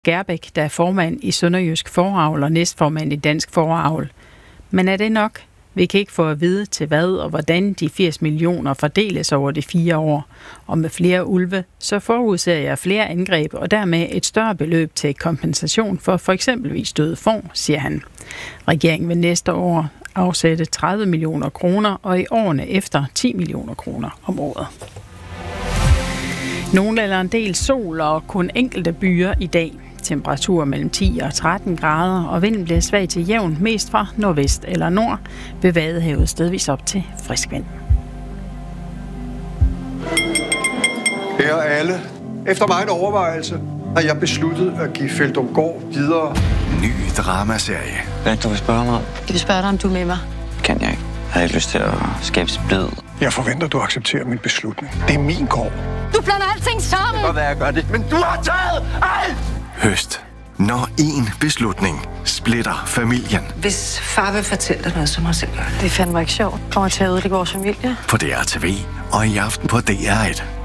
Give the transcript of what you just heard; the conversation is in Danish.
Gerbæk, der er formand i Sønderjysk Fåreavl og næstformand i Dansk Fåreavl. Men er det nok? Vi kan ikke få at vide til hvad og hvordan de 80 millioner fordeles over de 4 år. Og med flere ulve, så forudser jeg flere angreb og dermed et større beløb til kompensation for eksempelvis døde får, siger han. Regeringen vil næste år afsætte 30 millioner kroner og i årene efter 10 millioner kroner om året. Nogle eller en del sol og kun enkelte byer i dag. Temperatur mellem 10 og 13 grader, og vinden bliver svag til jævn, mest fra nordvest eller nord, ved Vadehavet stedvis op til frisk vind. Kære alle, efter meget overvejelse har jeg besluttet at give Feldumgård videre. Ny dramaserie. Hvad du vil spørge mig? Jeg vil spørge dig, om du er med mig. Kan jeg ikke. Jeg har ikke lyst til at skabe splid. Jeg forventer, du accepterer min beslutning. Det er min gård. Du blander alting sammen! Det kan godt være, jeg gør det, men du har taget alt! Høst. Når én beslutning splitter familien. Hvis far vil fortælle dig noget, så må jeg selv gøre det. Det er fandme ikke sjovt. Kommer til at ødelægge vores familie. På DR TV og i aften på DR1.